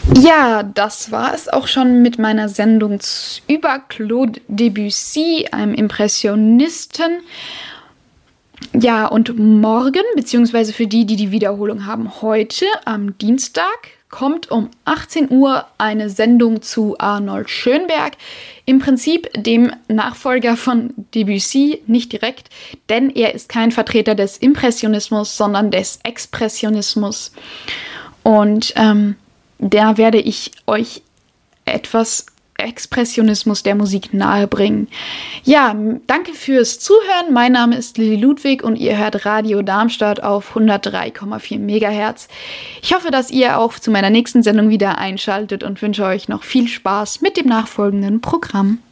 Ja, das war es auch schon mit meiner Sendung über Claude Debussy, einem Impressionisten. Ja, und morgen, beziehungsweise für die, die die Wiederholung haben, heute am Dienstag, kommt um 18 Uhr eine Sendung zu Arnold Schönberg, im Prinzip dem Nachfolger von Debussy, nicht direkt, denn er ist kein Vertreter des Impressionismus, sondern des Expressionismus. Und da werde ich euch etwas Expressionismus der Musik nahebringen. Ja, danke fürs Zuhören. Mein Name ist Lilly Ludwig und ihr hört Radio Darmstadt auf 103,4 MHz. Ich hoffe, dass ihr auch zu meiner nächsten Sendung wieder einschaltet und wünsche euch noch viel Spaß mit dem nachfolgenden Programm.